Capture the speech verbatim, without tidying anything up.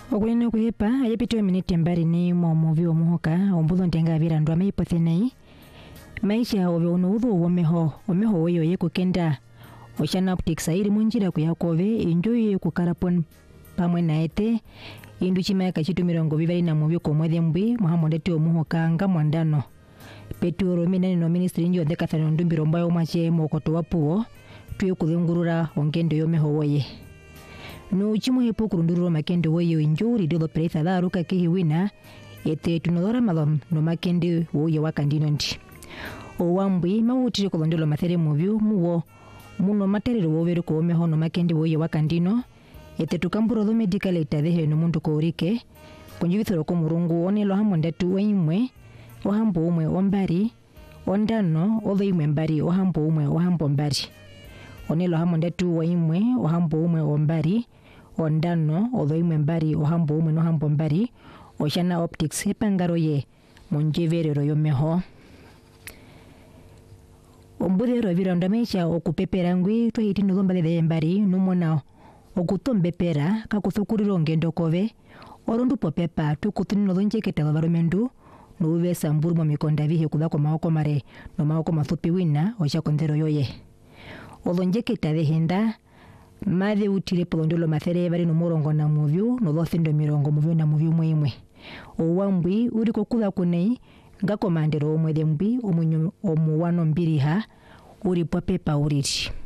Okulina kuhepa ayapitiwa miniti mbari ni mwamuvi omuhoka ombuzo ntenga vira ndo ameipothene maisha ove unuudhu womeho omeho weyo yekukenda Ocean Optics airi munjira kuyakove enjoy kukarapon pamwe naete indu chimaka chitu mirongo vivali na muvyo komwethe mbwi muhamondeti omuhoka nga mwandano Peturo minani no ministry njo ndekathano ndumbiro mbayo mwache mokoto wapuo tuye kuthungurura ongendo yomeho woye no chimuhepo kurundurura makendo woye injuri dilo preitha dharuka kihiwina ete tunodora malom no makende woye wakandino ndi owambwi mawutire kolondelo mathere muvyo muwo muno materero wovere ko meho no makende woye wakandino ete tukamburo do medical itadehe no mundu ko urike kunjivithoro ko murungu onelo hamondatu waimwe ohambo umwe ombari ondano oveimwe mbari ohambo umwe ohambo mbari onelo hamondatu waimwe ohambo umwe ombari ondano oveimwe mbari ohambo umwe no hambo mbari Ocean Optics hepangaro ye monjeverero yomeho Ombudero viranda mecha okupepera ngwi twahitino lombale de mbari numona okutombepera kakuthukuriro ngendo kove orundu popepa tukutunino lonjeketa varomendu nuve samburu mo mikonda vihe kuda ko maoko mare no maoko mathupi wina ocha kondero yoye olonjeketa vehenda madhe utile polondolo mathere vari no murongo na muvyu no thendo mirongo muvyu na muvyu mwimwe owambwi uri kokula kunei ngakomandero omwethe mbwi omunyo omuwano mbiriha uri popepa uriri